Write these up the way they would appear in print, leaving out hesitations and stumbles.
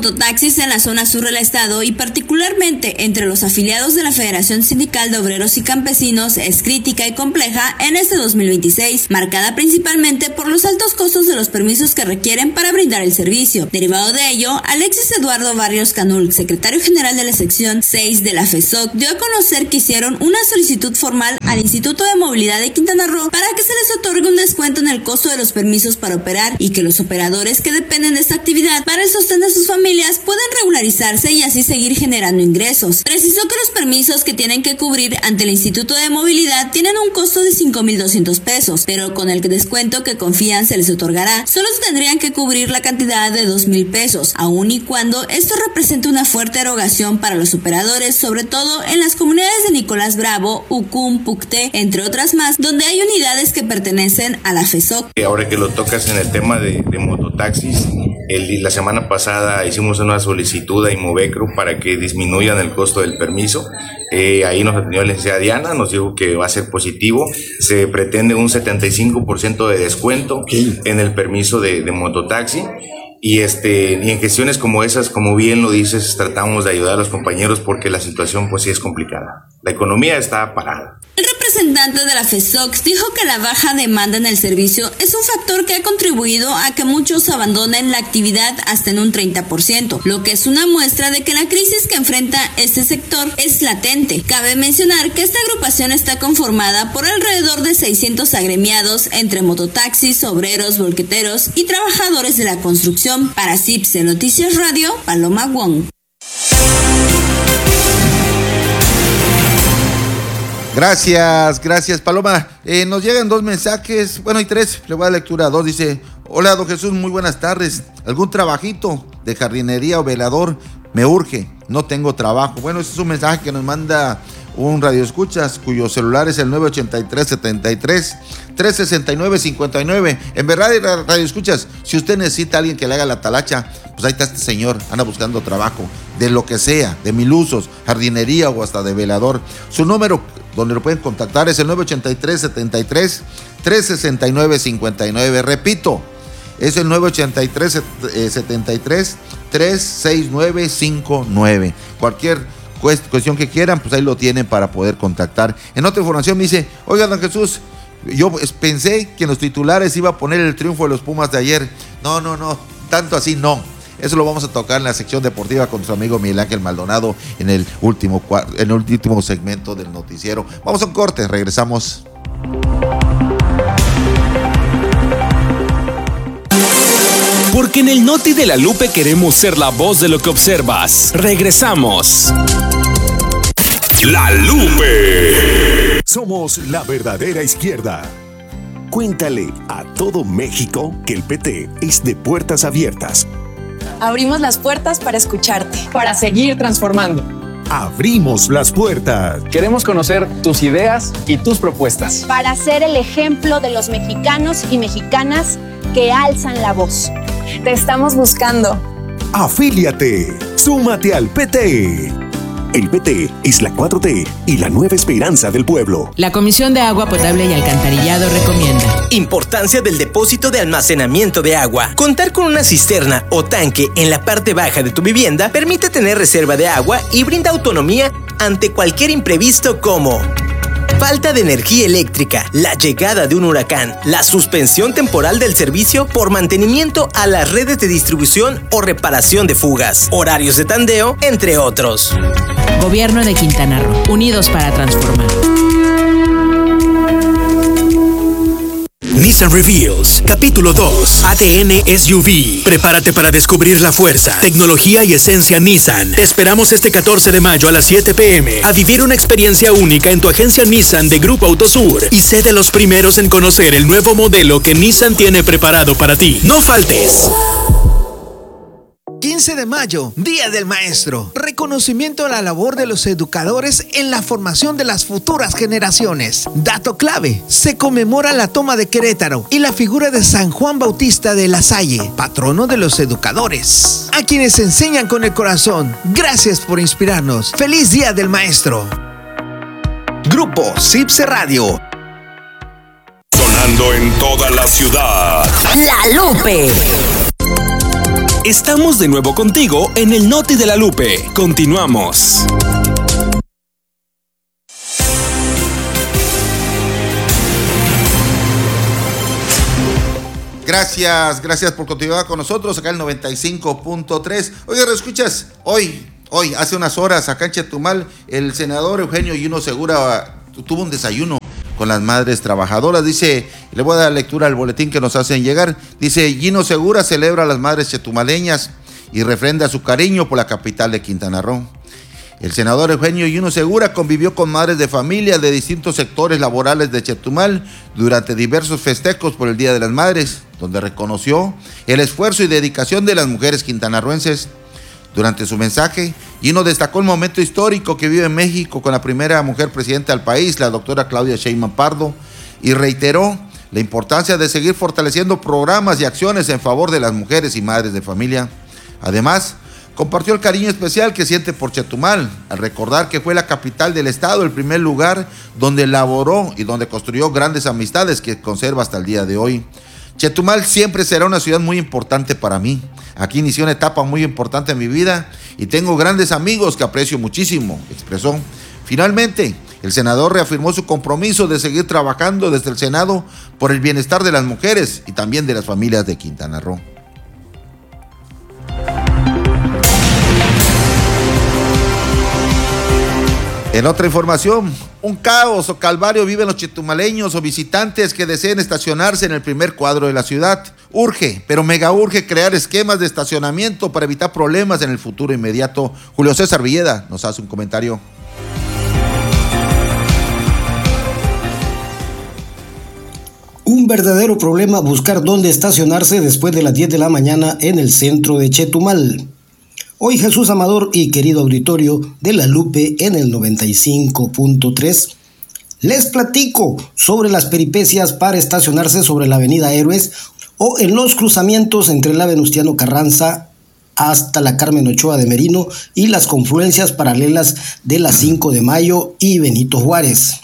mototaxis en la zona sur del estado y particularmente entre los afiliados de la Federación Sindical de Obreros y Campesinos es crítica y compleja en este 2026, marcada principalmente por los altos costos de los permisos que requieren para brindar el servicio. Derivado de ello, Alexis Eduardo Barrios Canul, secretario general de la sección 6 de la FESOC, dio a conocer que hicieron una solicitud formal al Instituto de Movilidad de Quintana Roo para que se les otorgue un descuento en el costo de los permisos para operar y que los operadores que dependen de esta actividad para el sostén de sus familias puedan regularizarse y así seguir generando ingresos. Precisó que los permisos que tienen que cubrir ante el Instituto de Movilidad tienen un costo de 5,200 pesos, pero con el descuento que confían se les otorgará, solo tendrían que cubrir la cantidad de 2,000 pesos, aun y cuando esto representa una fuerte erogación para los operadores, sobre todo en las comunidades de Nicolás Bravo, Ucum, Pucté, entre otras más, donde hay unidades que pertenecen a la FESOC. Ahora que lo tocas en el tema de mototaxis, la semana pasada hicimos una solicitud a Imovecro para que disminuyan el costo del permiso. Ahí nos atendió la licenciada Diana, nos dijo que va a ser positivo. Se pretende un 75% de descuento en el permiso de mototaxi. Y en gestiones como esas, como bien lo dices, tratamos de ayudar a los compañeros porque la situación pues sí es complicada. La economía está parada. El representante de la FESOC dijo que la baja demanda en el servicio es un factor que ha contribuido a que muchos abandonen la actividad hasta en un 30%, lo que es una muestra de que la crisis que enfrenta este sector es latente. Cabe mencionar que esta agrupación está conformada por alrededor de 600 agremiados entre mototaxis, obreros, volqueteros y trabajadores de la construcción. Para CIPSE Noticias Radio, Paloma Wong. Gracias Paloma. Nos llegan 2 mensajes, bueno, hay 3, le voy a dar lectura a 2. Dice: hola don Jesús, muy buenas tardes. ¿Algún trabajito de jardinería o velador? Me urge, no tengo trabajo. Bueno, ese es un mensaje que nos manda un radioescuchas cuyo celular es el 983-73-369-59. En verdad, radioescuchas, si usted necesita a alguien que le haga la talacha, pues ahí está este señor, anda buscando trabajo, de lo que sea, de mil usos, jardinería o hasta de velador. Su número donde lo pueden contactar es el 983-73-369-59. Repito, es el 983-73-369-59. Cualquier cuestión que quieran, pues ahí lo tienen para poder contactar. En otra información me dice: oiga don Jesús, yo pensé que en los titulares iba a poner el triunfo de los Pumas de ayer. No, tanto así no. Eso lo vamos a tocar en la sección deportiva con nuestro amigo Miguel Ángel Maldonado en el último segmento del noticiero. Vamos a un corte, regresamos. Porque en el Noti de la Lupe queremos ser la voz de lo que observas. Regresamos. La Lupe. Somos la verdadera izquierda. Cuéntale a todo México que el PT es de puertas abiertas. Abrimos las puertas para escucharte. Para seguir transformando. Abrimos las puertas. Queremos conocer tus ideas y tus propuestas. Para ser el ejemplo de los mexicanos y mexicanas que alzan la voz. Te estamos buscando. Afíliate. Súmate al PT. El PT es la 4T y la nueva esperanza del pueblo. La Comisión de Agua Potable y Alcantarillado recomienda: importancia del depósito de almacenamiento de agua. Contar con una cisterna o tanque en la parte baja de tu vivienda permite tener reserva de agua y brinda autonomía ante cualquier imprevisto como falta de energía eléctrica, la llegada de un huracán, la suspensión temporal del servicio por mantenimiento a las redes de distribución o reparación de fugas, horarios de tandeo, entre otros. Gobierno de Quintana Roo, unidos para transformar. Nissan Reveals, capítulo 2, ADN SUV. Prepárate para descubrir la fuerza, tecnología y esencia Nissan. Te esperamos este 14 de mayo a las 7 p.m. a vivir una experiencia única en tu agencia Nissan de Grupo Autosur y sé de los primeros en conocer el nuevo modelo que Nissan tiene preparado para ti. ¡No faltes! 15 de mayo, Día del Maestro. Reconocimiento a la labor de los educadores en la formación de las futuras generaciones. Dato clave: se conmemora la toma de Querétaro y la figura de San Juan Bautista de La Salle, patrono de los educadores. A quienes enseñan con el corazón, gracias por inspirarnos. ¡Feliz Día del Maestro! Grupo CIPSE Radio. Sonando en toda la ciudad. La Lupe. Estamos de nuevo contigo en el Noti de la Lupe. Continuamos. Gracias por continuar con nosotros acá en el 95.3. Oye, ¿escuchas? Hoy, hace unas horas, acá en Chetumal, el senador Eugenio Gino Segura tuvo un desayuno con las madres trabajadoras. Dice, le voy a dar lectura al boletín que nos hacen llegar. Dice, Gino Segura celebra a las madres chetumaleñas y refrenda su cariño por la capital de Quintana Roo. El senador Eugenio Gino Segura convivió con madres de familia de distintos sectores laborales de Chetumal durante diversos festejos por el Día de las Madres, donde reconoció el esfuerzo y dedicación de las mujeres quintanarroenses. Durante su mensaje, Gino destacó el momento histórico que vive México con la primera mujer presidenta del país, la doctora Claudia Sheinbaum Pardo, y reiteró la importancia de seguir fortaleciendo programas y acciones en favor de las mujeres y madres de familia. Además, compartió el cariño especial que siente por Chetumal, al recordar que fue la capital del estado, el primer lugar donde laboró y donde construyó grandes amistades que conserva hasta el día de hoy. Chetumal siempre será una ciudad muy importante para mí. Aquí inició una etapa muy importante en mi vida y tengo grandes amigos que aprecio muchísimo, expresó. Finalmente, el senador reafirmó su compromiso de seguir trabajando desde el Senado por el bienestar de las mujeres y también de las familias de Quintana Roo. En otra información, un caos o calvario viven los chetumaleños o visitantes que deseen estacionarse en el primer cuadro de la ciudad. Urge, pero mega urge crear esquemas de estacionamiento para evitar problemas en el futuro inmediato. Julio César Villeda nos hace un comentario. Un verdadero problema buscar dónde estacionarse después de las 10 de la mañana en el centro de Chetumal. Hoy Jesús Amador y querido auditorio de La Lupe en el 95.3, les platico sobre las peripecias para estacionarse sobre la avenida Héroes o en los cruzamientos entre la Venustiano Carranza hasta la Carmen Ochoa de Merino y las confluencias paralelas de la 5 de Mayo y Benito Juárez.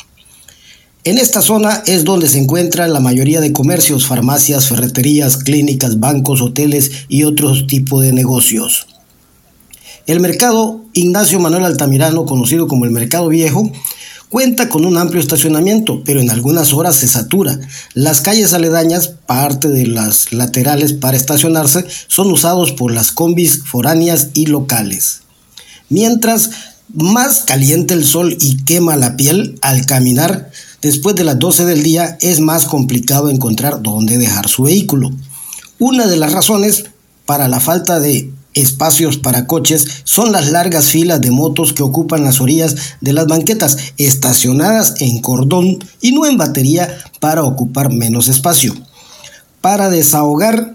En esta zona es donde se encuentran la mayoría de comercios, farmacias, ferreterías, clínicas, bancos, hoteles y otros tipos de negocios. El mercado Ignacio Manuel Altamirano, conocido como el Mercado Viejo, cuenta con un amplio estacionamiento, pero en algunas horas se satura. Las calles aledañas, parte de las laterales para estacionarse, son usados por las combis foráneas y locales. Mientras más caliente el sol y quema la piel al caminar, después de las 12 del día es más complicado encontrar dónde dejar su vehículo. Una de las razones para la falta de espacios para coches son las largas filas de motos que ocupan las orillas de las banquetas, estacionadas en cordón y no en batería para ocupar menos espacio. Para desahogar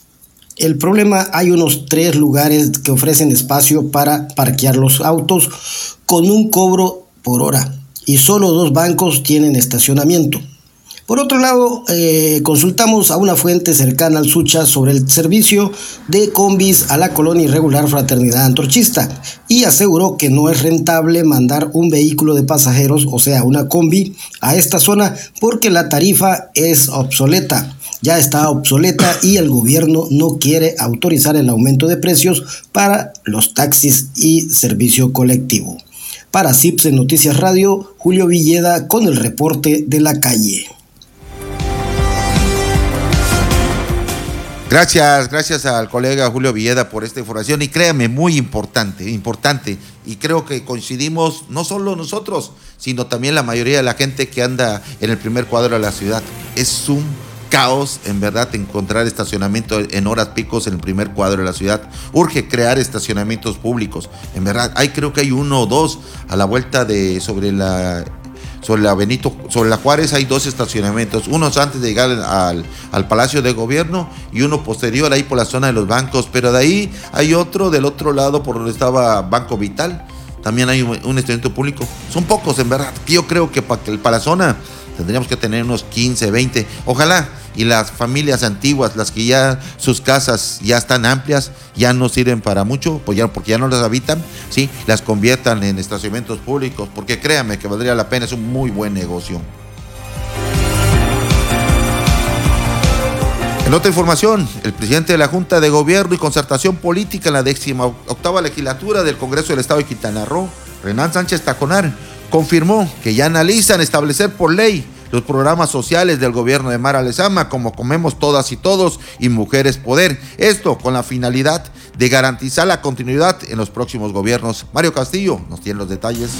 el problema hay unos 3 lugares que ofrecen espacio para parquear los autos con un cobro por hora y solo 2 bancos tienen estacionamiento. Por otro lado, consultamos a una fuente cercana al Sucha sobre el servicio de combis a la colonia irregular Fraternidad Antorchista y aseguró que no es rentable mandar un vehículo de pasajeros, o sea, una combi, a esta zona porque la tarifa es obsoleta. Ya está obsoleta y el gobierno no quiere autorizar el aumento de precios para los taxis y servicio colectivo. Para CIPSE Noticias Radio, Julio Villeda con el reporte de la calle. Gracias al colega Julio Villeda por esta información y créame, muy importante, y creo que coincidimos no solo nosotros, sino también la mayoría de la gente que anda en el primer cuadro de la ciudad. Es un caos, en verdad, encontrar estacionamiento en horas picos en el primer cuadro de la ciudad. Urge crear estacionamientos públicos, en verdad. Creo que hay 1 o 2 a la vuelta de sobre la Juárez hay 2 estacionamientos, unos antes de llegar al Palacio de Gobierno y uno posterior ahí por la zona de los bancos, pero de ahí hay otro del otro lado por donde estaba Banco Vital, también hay un estacionamiento público. Son pocos, en verdad. Yo creo que para la zona tendríamos que tener unos 15, 20, ojalá, y las familias antiguas, las que ya sus casas ya están amplias, ya no sirven para mucho, pues porque ya no las habitan, ¿sí? Las conviertan en estacionamientos públicos, porque créanme que valdría la pena, es un muy buen negocio. En otra información, el presidente de la Junta de Gobierno y Concertación Política en la 18ª legislatura del Congreso del Estado de Quintana Roo, Renán Sánchez Tajonar, confirmó que ya analizan establecer por ley los programas sociales del gobierno de Mara Lezama, como Comemos Todas y Todos y Mujeres Poder. Esto con la finalidad de garantizar la continuidad en los próximos gobiernos. Mario Castillo nos tiene los detalles.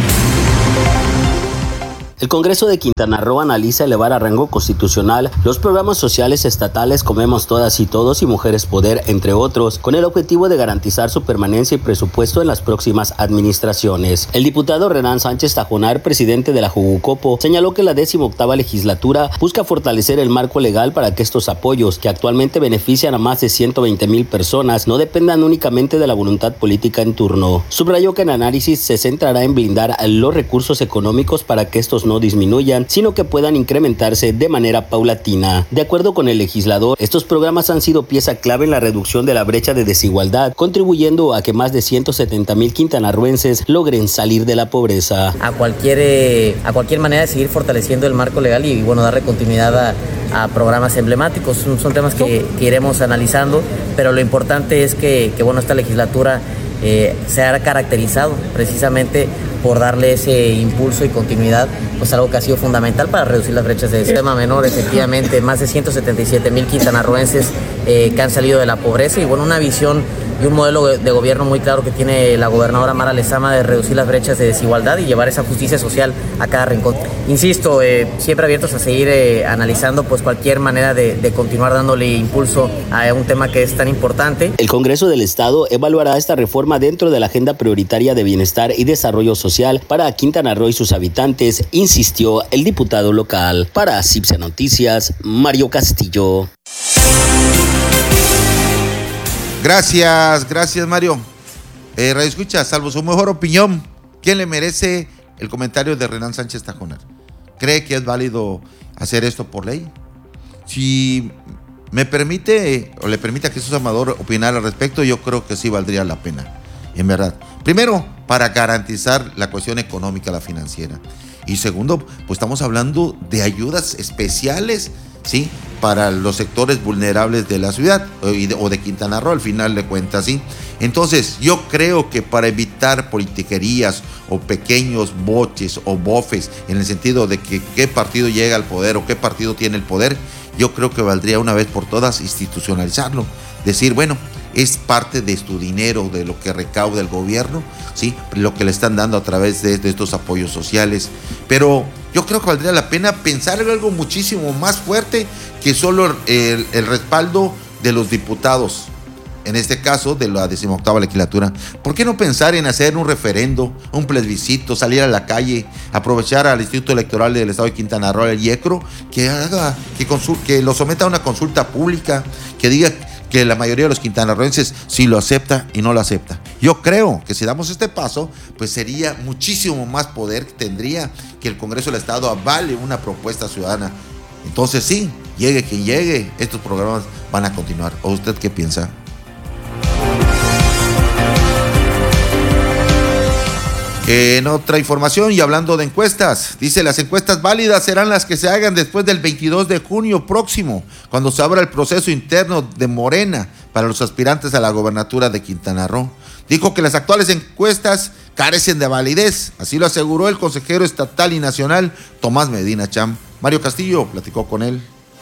El Congreso de Quintana Roo analiza elevar a rango constitucional los programas sociales estatales Comemos Todas y Todos y Mujeres Poder, entre otros, con el objetivo de garantizar su permanencia y presupuesto en las próximas administraciones. El diputado Renán Sánchez Tajonar, presidente de la Jugucopo, señaló que la 18ª legislatura busca fortalecer el marco legal para que estos apoyos, que actualmente benefician a más de 120,000 personas, no dependan únicamente de la voluntad política en turno. Subrayó que el análisis se centrará en blindar los recursos económicos para que estos no disminuyan, sino que puedan incrementarse de manera paulatina. De acuerdo con el legislador, estos programas han sido pieza clave en la reducción de la brecha de desigualdad, contribuyendo a que más de 170,000 quintanarroenses logren salir de la pobreza. A cualquier manera de seguir fortaleciendo el marco legal y darle continuidad a programas emblemáticos. Son temas que iremos analizando, pero lo importante es que esta legislatura se ha caracterizado precisamente por darle ese impulso y continuidad, algo que ha sido fundamental para reducir las brechas de sistema menor. Efectivamente, más de 177,000 quintanarroenses que han salido de la pobreza y una visión y un modelo de gobierno muy claro que tiene la gobernadora Mara Lezama de reducir las brechas de desigualdad y llevar esa justicia social a cada rincón. Insisto, siempre abiertos a seguir analizando cualquier manera de continuar dándole impulso a un tema que es tan importante. El Congreso del Estado evaluará esta reforma dentro de la agenda prioritaria de bienestar y desarrollo social para Quintana Roo y sus habitantes, insistió el diputado local. Para CIPSE Noticias, Mario Castillo. Gracias Mario. Radio Escucha, salvo su mejor opinión, ¿quién le merece el comentario de Renán Sánchez Tajonar? ¿Cree que es válido hacer esto por ley? Si me permite, o le permite a Jesús Amador opinar al respecto, yo creo que sí valdría la pena, en verdad. Primero, para garantizar la cuestión económica, la financiera. Y segundo, estamos hablando de ayudas especiales, ¿sí?, para los sectores vulnerables de la ciudad o de Quintana Roo, al final de cuentas, ¿sí? Entonces, yo creo que para evitar politiquerías o pequeños boches o bofes, en el sentido de que qué partido llega al poder o qué partido tiene el poder, yo creo que valdría una vez por todas institucionalizarlo. Decir, es parte de tu dinero, de lo que recauda el gobierno, ¿sí?, lo que le están dando a través de estos apoyos sociales. Pero yo creo que valdría la pena pensar en algo muchísimo más fuerte que solo el respaldo de los diputados, en este caso de la 18ª legislatura. ¿Por qué no pensar en hacer un referendo, un plebiscito, salir a la calle, aprovechar al Instituto Electoral del Estado de Quintana Roo, el IECRO, que lo someta a una consulta pública, que diga que la mayoría de los quintanarroenses sí lo acepta y no lo acepta? Yo creo que si damos este paso, sería muchísimo más poder que tendría que el Congreso del Estado avale una propuesta ciudadana. Entonces sí, llegue quien llegue, estos programas van a continuar. ¿O usted qué piensa? En otra información y hablando de encuestas, dice: las encuestas válidas serán las que se hagan después del 22 de junio próximo, cuando se abra el proceso interno de Morena para los aspirantes a la gobernatura de Quintana Roo. Dijo que las actuales encuestas carecen de validez, así lo aseguró el consejero estatal y nacional Tomás Medina Cham. Mario Castillo platicó con él.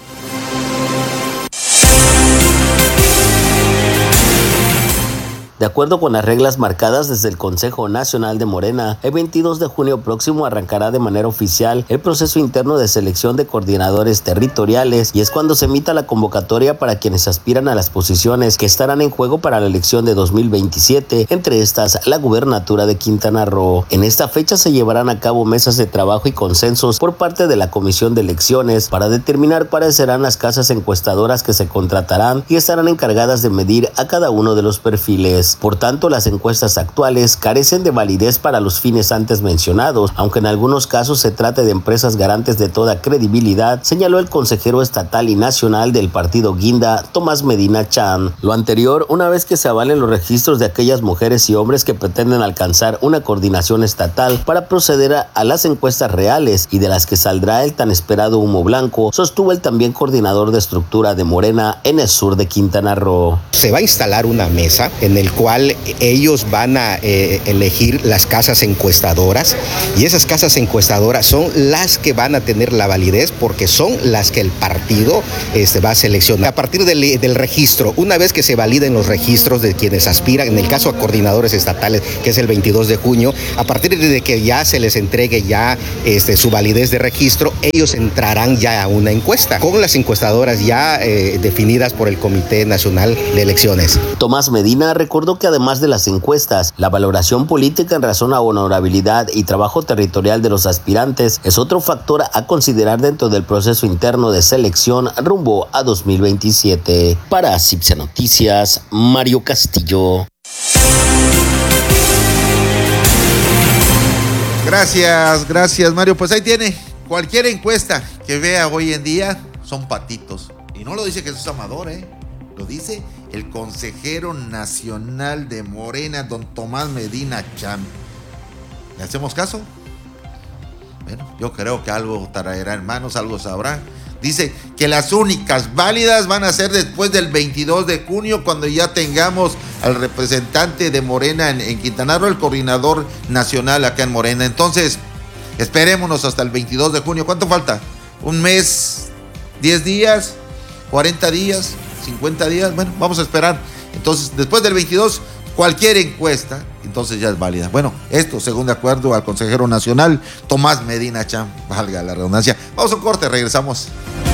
De acuerdo con las reglas marcadas desde el Consejo Nacional de Morena, el 22 de junio próximo arrancará de manera oficial el proceso interno de selección de coordinadores territoriales, y es cuando se emita la convocatoria para quienes aspiran a las posiciones que estarán en juego para la elección de 2027, entre estas la gubernatura de Quintana Roo. En esta fecha se llevarán a cabo mesas de trabajo y consensos por parte de la Comisión de Elecciones para determinar cuáles serán las casas encuestadoras que se contratarán y estarán encargadas de medir a cada uno de los perfiles. mujeres. Por tanto, las encuestas actuales carecen de validez para los fines antes mencionados, aunque en algunos casos se trate de empresas garantes de toda credibilidad, señaló el consejero estatal y nacional del partido Guinda, Tomás Medina Chan. Lo anterior, una vez que se avalen los registros de aquellas mujeres y hombres que pretenden alcanzar una coordinación estatal para proceder a las encuestas reales y de las que saldrá el tan esperado humo blanco, sostuvo el también coordinador de estructura de Morena en el sur de Quintana Roo. Se va a instalar una mesa en el cual ellos van a elegir las casas encuestadoras, y esas casas encuestadoras son las que van a tener la validez porque son las que el partido va a seleccionar. A partir del registro, una vez que se validen los registros de quienes aspiran, en el caso a coordinadores estatales, que es el 22 de junio, a partir de que ya se les entregue ya su validez de registro, ellos entrarán ya a una encuesta con las encuestadoras ya definidas por el Comité Nacional de Elecciones. Tomás Medina recordó que además de las encuestas, la valoración política en razón a honorabilidad y trabajo territorial de los aspirantes es otro factor a considerar dentro del proceso interno de selección rumbo a 2027. Para Cipcia Noticias, Mario Castillo. Gracias Mario. Pues ahí tiene, cualquier encuesta que vea hoy en día son patitos. Y no lo dice Jesús Amador, lo dice el consejero nacional de Morena, don Tomás Medina Chan. ¿Le hacemos caso? Bueno, yo creo que algo traerá en manos, algo sabrá. Dice que las únicas válidas van a ser después del 22 de junio, cuando ya tengamos al representante de Morena en Quintana Roo, el coordinador nacional acá en Morena. Entonces, esperémonos hasta el 22 de junio. ¿Cuánto falta? ¿Un mes? ¿10 días? ¿40 días? ¿50 días? Bueno, vamos a esperar. Entonces, después del 22, cualquier encuesta, entonces ya es válida. Bueno, esto según de acuerdo al consejero nacional Tomás Medina Chan, valga la redundancia. Vamos a un corte, regresamos.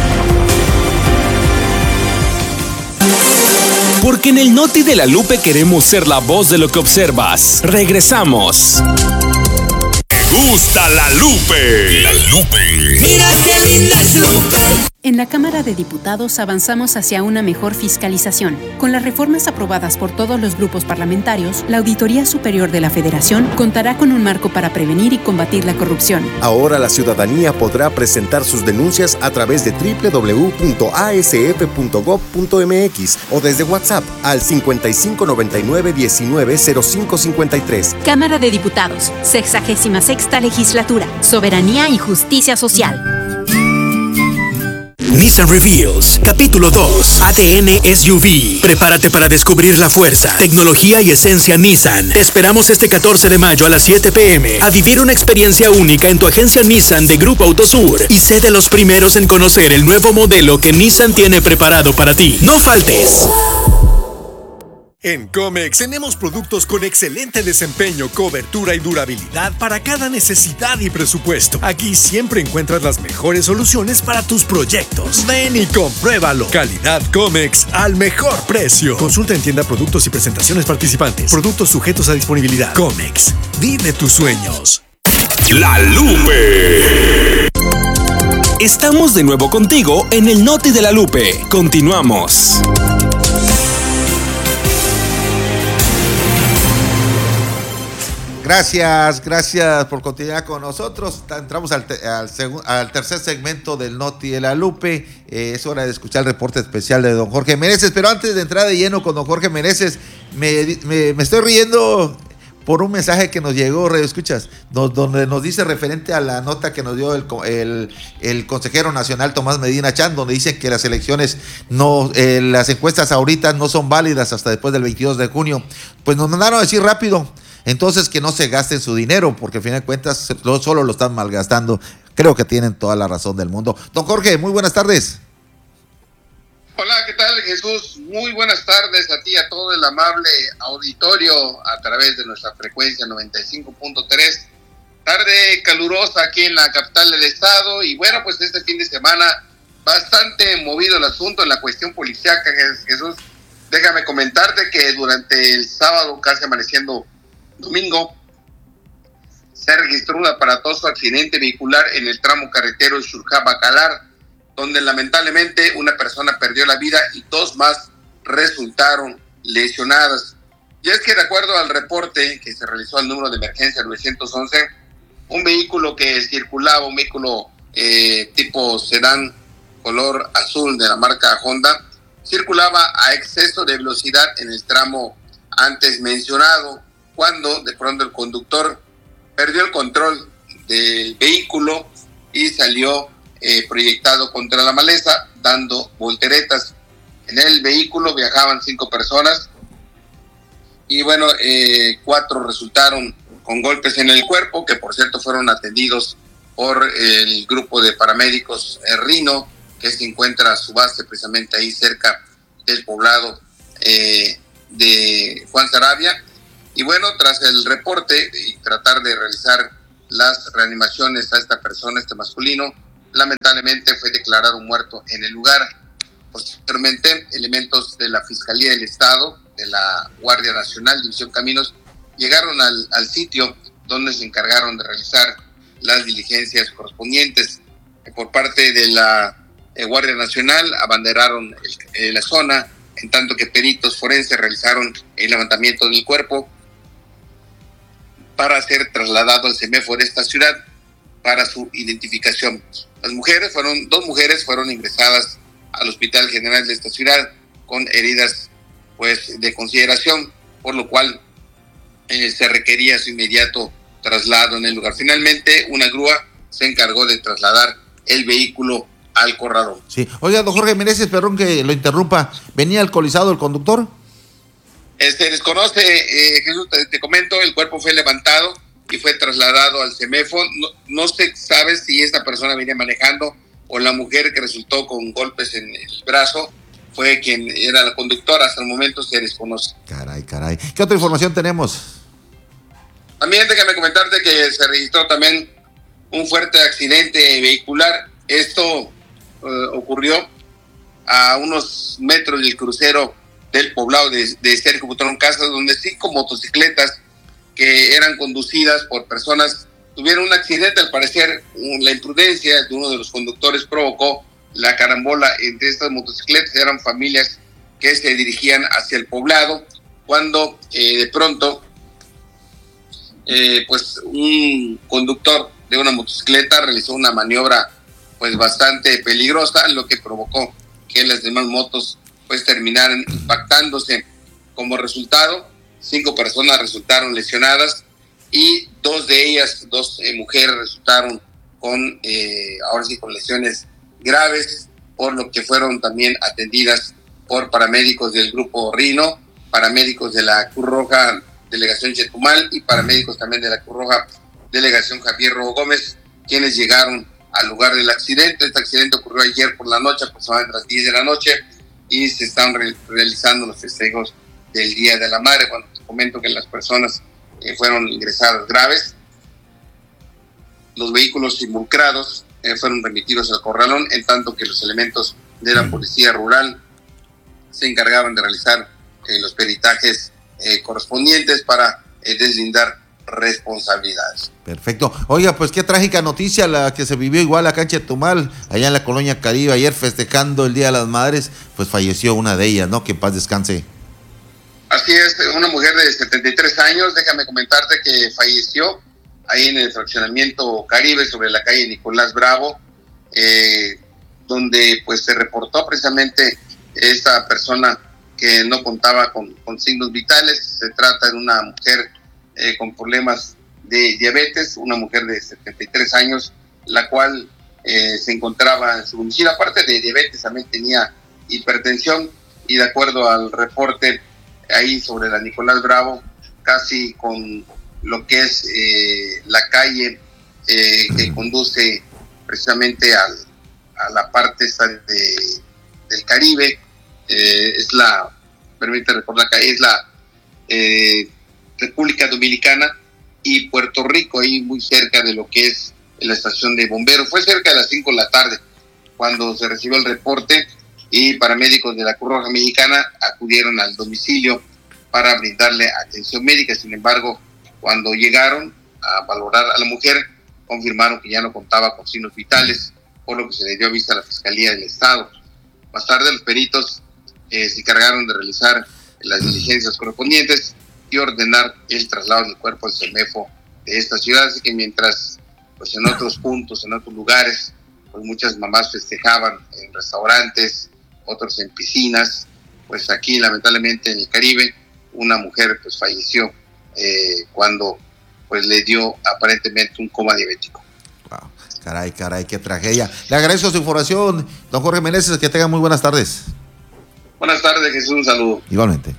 Porque en el Noti de la Lupe queremos ser la voz de lo que observas. Regresamos. Gusta la Lupe. La Lupe. Mira qué linda es Lupe. En la Cámara de Diputados avanzamos hacia una mejor fiscalización. Con las reformas aprobadas por todos los grupos parlamentarios, la Auditoría Superior de la Federación contará con un marco para prevenir y combatir la corrupción. Ahora la ciudadanía podrá presentar sus denuncias a través de www.asf.gov.mx o desde WhatsApp al 5599-190553. Cámara de Diputados, 66ª Legislatura, Soberanía y Justicia Social. Nissan Reveals, capítulo 2, ADN SUV. Prepárate para descubrir la fuerza, tecnología y esencia Nissan. Te esperamos este 14 de mayo a las 7 p.m. a vivir una experiencia única en tu agencia Nissan de Grupo Autosur y sé de los primeros en conocer el nuevo modelo que Nissan tiene preparado para ti. ¡No faltes! En Comex tenemos productos con excelente desempeño, cobertura y durabilidad para cada necesidad y presupuesto. Aquí siempre encuentras las mejores soluciones para tus proyectos. Ven y compruébalo. Calidad Comex al mejor precio. Consulta en tienda productos y presentaciones participantes. Productos sujetos a disponibilidad. Comex, vive tus sueños. La Lupe. Estamos de nuevo contigo en el Noti de la Lupe. Continuamos. Gracias por continuar con nosotros. Entramos al tercer segmento del Noti de la Lupe. Es hora de escuchar el reporte especial de don Jorge Meneses, pero antes de entrar de lleno con don Jorge Meneses, me estoy riendo por un mensaje que nos llegó, Radio Escuchas, donde nos dice referente a la nota que nos dio el consejero nacional Tomás Medina Chan, donde dicen que las elecciones las encuestas ahorita no son válidas hasta después del 22 de junio. Pues nos mandaron a decir rápido, entonces que no se gasten su dinero, porque al fin de cuentas solo lo están malgastando. Creo que tienen toda la razón del mundo. Don Jorge, muy buenas tardes. Hola, ¿qué tal, Jesús? Muy buenas tardes a ti y a todo el amable auditorio a través de nuestra frecuencia 95.3. Tarde calurosa aquí en la capital del estado y bueno, pues este fin de semana bastante movido el asunto en la cuestión policíaca, Jesús. Déjame comentarte que durante el sábado, casi amaneciendo domingo, se registró un aparatoso accidente vehicular en el tramo carretero Xurjá-Bacalar, donde lamentablemente una persona perdió la vida y dos más resultaron lesionadas. Y es que de acuerdo al reporte que se realizó al número de emergencia 911, un vehículo que circulaba, un vehículo tipo sedán color azul de la marca Honda, circulaba a exceso de velocidad en el tramo antes mencionado, cuando de pronto el conductor perdió el control del vehículo y salió proyectado contra la maleza, dando volteretas. En el vehículo viajaban 5 personas y bueno, 4 resultaron con golpes en el cuerpo, que por cierto fueron atendidos por el grupo de paramédicos Rino, que se encuentra a su base precisamente ahí cerca del poblado de Juan Sarabia. Y bueno, tras el reporte y tratar de realizar las reanimaciones a esta persona, este masculino, lamentablemente fue declarado muerto en el lugar. Posteriormente, elementos de la Fiscalía del Estado, de la Guardia Nacional, División Caminos, llegaron al sitio donde se encargaron de realizar las diligencias correspondientes. Por parte de la Guardia Nacional abanderaron la zona, en tanto que peritos forenses realizaron el levantamiento del cuerpo para ser trasladado al CEMEFO de esta ciudad para su identificación. Dos mujeres fueron ingresadas al Hospital General de esta ciudad con heridas pues de consideración, por lo cual se requería su inmediato traslado en el lugar. Finalmente, una grúa se encargó de trasladar el vehículo al corralón. Sí. Oiga, don Jorge Meneses, perdón que lo interrumpa, ¿venía alcoholizado el conductor? Se desconoce, Jesús, te comento, el cuerpo fue levantado y fue trasladado al CEMEFO. No se sabe si esta persona venía manejando o la mujer que resultó con golpes en el brazo fue quien era la conductora. Hasta el momento se desconoce. Caray. ¿Qué otra información tenemos? También déjame comentarte que se registró también un fuerte accidente vehicular. Esto ocurrió a unos metros del crucero del poblado de Sergio Butrón Casas, donde 5 motocicletas que eran conducidas por personas tuvieron un accidente. Al parecer, la imprudencia de uno de los conductores provocó la carambola entre estas motocicletas. Eran familias que se dirigían hacia el poblado, cuando de pronto pues un conductor de una motocicleta realizó una maniobra pues bastante peligrosa, lo que provocó que las demás motos pues terminaran impactándose. Como resultado, 5 personas resultaron lesionadas y 2 de ellas, 2 mujeres, resultaron con con lesiones graves, por lo que fueron también atendidas por paramédicos del grupo Rino, paramédicos de la Cruz Roja Delegación Chetumal y paramédicos también de la Cruz Roja Delegación Javier Rojo Gómez, quienes llegaron al lugar del accidente. Este accidente ocurrió ayer por la noche, aproximadamente a las 10 de la noche, y se están realizando los festejos del Día de la Madre. Cuando te comento que las personas fueron ingresadas graves, los vehículos involucrados fueron remitidos al corralón, en tanto que los elementos de la Policía Rural se encargaban de realizar los peritajes correspondientes para deslindar responsabilidades. Perfecto. Oiga, pues qué trágica noticia la que se vivió igual acá en Chetumal, allá en la colonia Caribe, ayer festejando el Día de las Madres, pues falleció una de ellas, ¿no? Que en paz descanse. Así es, una mujer de 73 años, déjame comentarte que falleció ahí en el fraccionamiento Caribe, sobre la calle Nicolás Bravo, donde pues se reportó precisamente esta persona que no contaba con signos vitales. Se trata de una mujer con problemas de diabetes, una mujer de 73 años, la cual se encontraba en su domicilio. Aparte de diabetes, también tenía hipertensión, y de acuerdo al reporte ahí sobre la Nicolás Bravo, casi con lo que es la calle que conduce precisamente a la parte esta del Caribe, permite recordar que es la República Dominicana y Puerto Rico, ahí muy cerca de lo que es la estación de bomberos. Fue cerca de las 5 de la tarde cuando se recibió el reporte, y paramédicos de la Cruz Roja Mexicana acudieron al domicilio para brindarle atención médica. Sin embargo, cuando llegaron a valorar a la mujer, confirmaron que ya no contaba con signos vitales, por lo que se le dio vista a la Fiscalía del Estado. Más tarde, los peritos se encargaron de realizar las diligencias correspondientes y ordenar el traslado del cuerpo del CEMEFO de esta ciudad. Así que mientras pues en otros puntos, en otros lugares, pues muchas mamás festejaban en restaurantes, otros en piscinas, pues aquí lamentablemente en el Caribe una mujer pues falleció cuando pues le dio aparentemente un coma diabético. Wow. Caray, qué tragedia. Le agradezco su información, don Jorge Meneses, que tenga muy buenas tardes. Buenas tardes, Jesús, un saludo. Igualmente.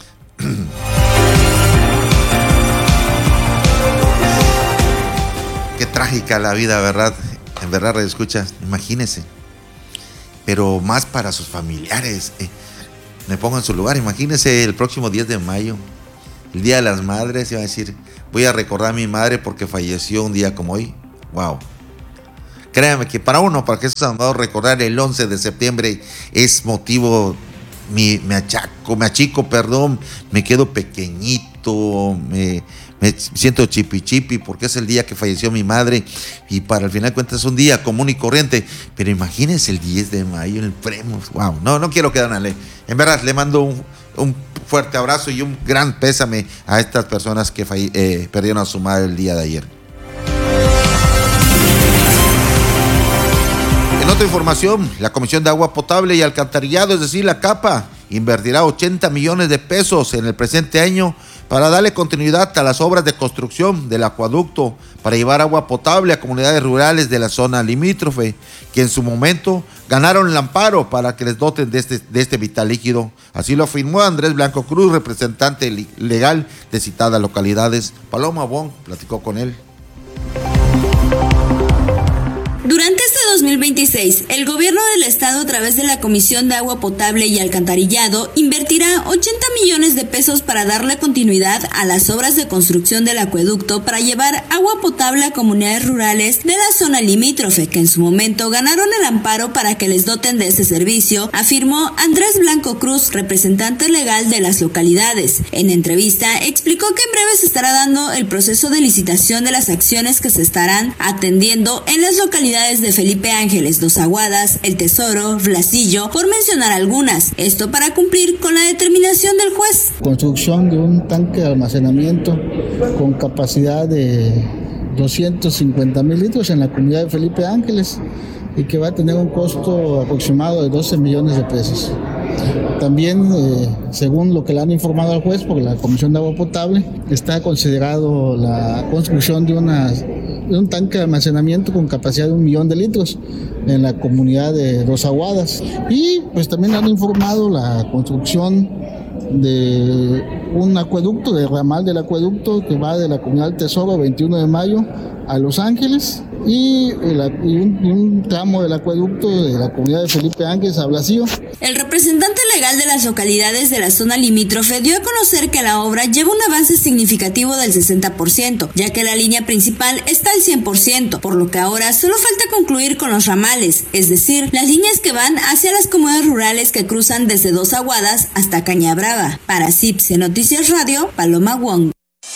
Qué trágica la vida, ¿verdad? En verdad, Radio Escucha, imagínese. Pero más para sus familiares. Me pongo en su lugar, imagínese el próximo 10 de mayo, el Día de las Madres, y va a decir, voy a recordar a mi madre porque falleció un día como hoy. Wow. Créanme que para Jesús Amador, recordar el 11 de septiembre es motivo, me achico, me quedo pequeñito, me siento chipi porque es el día que falleció mi madre y para el final de cuentas es un día común y corriente, pero imagínense el 10 de mayo en el Premos. Wow, no quiero quedarme. En verdad, le mando un fuerte abrazo y un gran pésame a estas personas que perdieron a su madre el día de ayer. En otra información, la Comisión de Agua Potable y Alcantarillado, es decir, la CAPA, invertirá 80 millones de pesos en el presente año para darle continuidad a las obras de construcción del acueducto para llevar agua potable a comunidades rurales de la zona limítrofe, que en su momento ganaron el amparo para que les doten de este vital líquido. Así lo afirmó Andrés Blanco Cruz, representante legal de citadas localidades. Paloma Wong platicó con él. Durante este 2026, el gobierno del estado, a través de la Comisión de Agua Potable y Alcantarillado, invertirá 80 millones de pesos para darle continuidad a las obras de construcción del acueducto para llevar agua potable a comunidades rurales de la zona limítrofe, que en su momento ganaron el amparo para que les doten de ese servicio, afirmó Andrés Blanco Cruz, representante legal de las localidades. En entrevista, explicó que en breve se estará dando el proceso de licitación de las acciones que se estarán atendiendo en las localidades de Felipe Ángeles, Dos Aguadas, El Tesoro, Blasillo, por mencionar algunas. Esto para cumplir con la determinación del juez. Construcción de un tanque de almacenamiento con capacidad de 250,000 litros en la comunidad de Felipe Ángeles y que va a tener un costo aproximado de 12 millones de pesos. También, según lo que le han informado al juez por la Comisión de Agua Potable, está considerado la construcción de un tanque de almacenamiento con capacidad de 1 millón de litros en la comunidad de Dos Aguadas. Y pues también han informado la construcción de un acueducto, de ramal del acueducto que va de la comunidad del Tesoro 21 de mayo a Los Ángeles y un tramo del acueducto de la comunidad de Felipe Ángeles a Blasillo. El representante legal de las localidades de la zona limítrofe dio a conocer que la obra lleva un avance significativo del 60%, ya que la línea principal está al 100%, por lo que ahora solo falta concluir con los ramales, es decir, las líneas que van hacia las comunidades rurales que cruzan desde Dos Aguadas hasta Cañabrava. Para CIPSE Noticias Radio, Paloma Wong.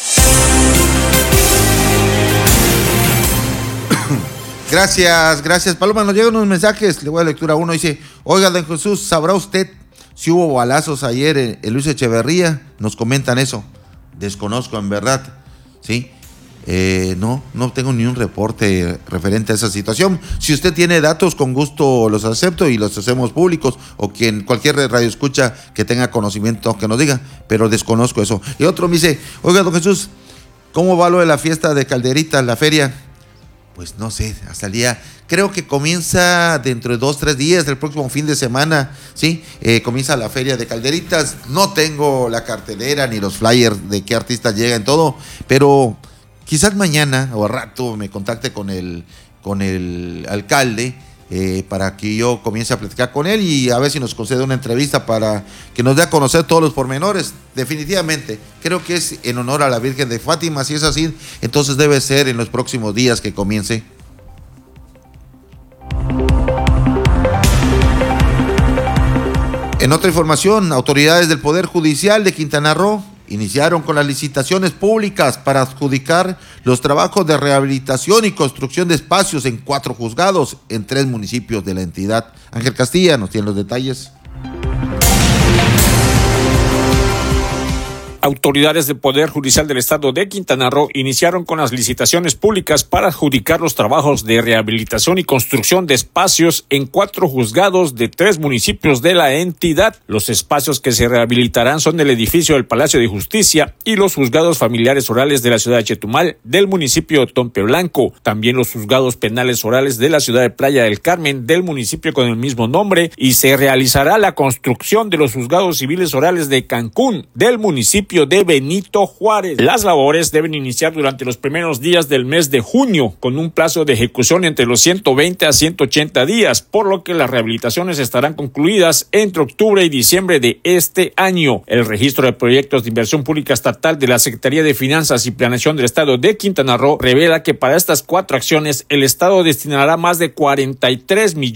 Gracias Paloma. Nos llegan unos mensajes, le voy a lectura uno. Dice, oiga, don Jesús, ¿sabrá usted si hubo balazos ayer en Luis Echeverría? Nos comentan eso. Desconozco, en verdad. ¿Sí? No tengo ni un reporte referente a esa situación. Si usted tiene datos, con gusto los acepto y los hacemos públicos, o quien cualquier radio escucha que tenga conocimiento que nos diga, pero desconozco eso. Y otro me dice, oiga, don Jesús, ¿cómo va lo de la fiesta de Calderitas, la feria? Pues no sé, hasta el día, creo que comienza dentro de 2-3 días, el próximo fin de semana, ¿sí? Comienza la feria de Calderitas. No tengo la cartelera ni los flyers de qué artistas llegan, todo, pero quizás mañana o a rato me contacte con el alcalde para que yo comience a platicar con él y a ver si nos concede una entrevista para que nos dé a conocer todos los pormenores. Definitivamente, creo que es en honor a la Virgen de Fátima. Si es así, entonces debe ser en los próximos días que comience. En otra información, autoridades del Poder Judicial de Quintana Roo iniciaron con las licitaciones públicas para adjudicar los trabajos de rehabilitación y construcción de espacios en 4 juzgados en 3 municipios de la entidad. Ángel Castilla nos tiene los detalles. Autoridades del Poder Judicial del Estado de Quintana Roo iniciaron con las licitaciones públicas para adjudicar los trabajos de rehabilitación y construcción de espacios en 4 juzgados de 3 municipios de la entidad. Los espacios que se rehabilitarán son el edificio del Palacio de Justicia y los juzgados familiares orales de la ciudad de Chetumal, del municipio de Tompe Blanco, también los juzgados penales orales de la ciudad de Playa del Carmen, del municipio con el mismo nombre, y se realizará la construcción de los juzgados civiles orales de Cancún, del municipio de Benito Juárez. Las labores deben iniciar durante los primeros días del mes de junio, con un plazo de ejecución entre los 120 a 180 días, por lo que las rehabilitaciones estarán concluidas entre octubre y diciembre de este año. El registro de proyectos de inversión pública estatal de la Secretaría de Finanzas y Planeación del Estado de Quintana Roo revela que para estas 4 acciones el Estado destinará más de 43 millones